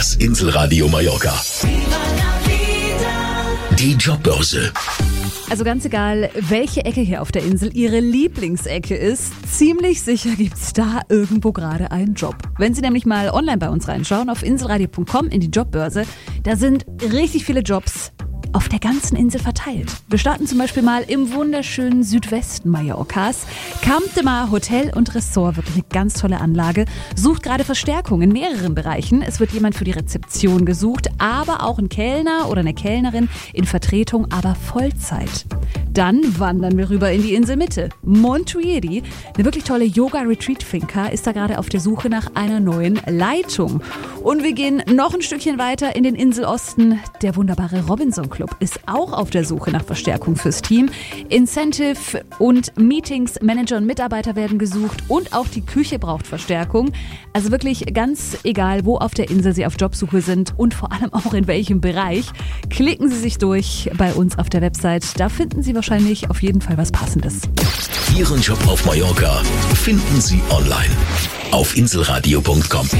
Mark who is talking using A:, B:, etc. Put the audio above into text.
A: Das Inselradio Mallorca. Die Jobbörse.
B: Also ganz egal, welche Ecke hier auf der Insel Ihre Lieblingsecke ist, ziemlich sicher gibt's da irgendwo gerade einen Job. Wenn Sie nämlich mal online bei uns reinschauen, auf inselradio.com in die Jobbörse, da sind richtig viele Jobs auf der ganzen Insel verteilt. Wir starten zum Beispiel mal im wunderschönen Südwesten Mallorcas. Camp de Mar Hotel und Ressort, wirklich eine ganz tolle Anlage, sucht gerade Verstärkung in mehreren Bereichen. Es wird jemand für die Rezeption gesucht, aber auch ein Kellner oder eine Kellnerin in Vertretung, aber Vollzeit. Dann wandern wir rüber in die Inselmitte. Montuiri, eine wirklich tolle Yoga-Retreat-Finca, ist da gerade auf der Suche nach einer neuen Leitung. Und wir gehen noch ein Stückchen weiter in den Inselosten. Der wunderbare Robinson Club ist auch auf der Suche nach Verstärkung fürs Team. Incentive und Meetings, Manager und Mitarbeiter werden gesucht und auch die Küche braucht Verstärkung. Also wirklich ganz egal, wo auf der Insel Sie auf Jobsuche sind und vor allem auch in welchem Bereich. Klicken Sie sich durch bei uns auf der Website. Da finden Sie wahrscheinlich auf jeden Fall was Passendes.
A: Ihren Job auf Mallorca finden Sie online auf inselradio.com.